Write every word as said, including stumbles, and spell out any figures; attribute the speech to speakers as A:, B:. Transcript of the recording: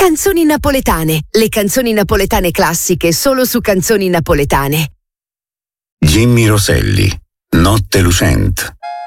A: Canzoni napoletane, le canzoni napoletane classiche solo su Canzoni Napoletane.
B: Jimmy Roselli, Notte lucente.